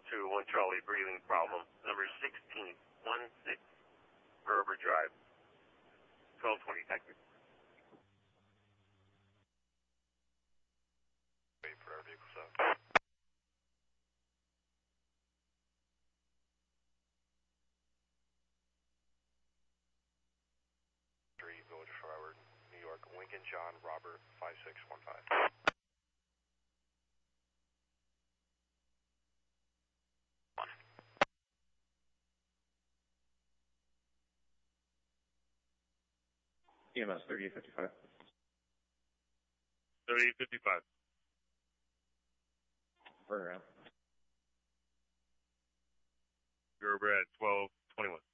1 Charlie breathing problem. Number 16, 16 Gerber Drive. 1220, thank you. Wait for our vehicle, so. Village of Broward, New York, Lincoln John Robert 5615. EMS 3855. 3855. Turn around. Gerber at 1221.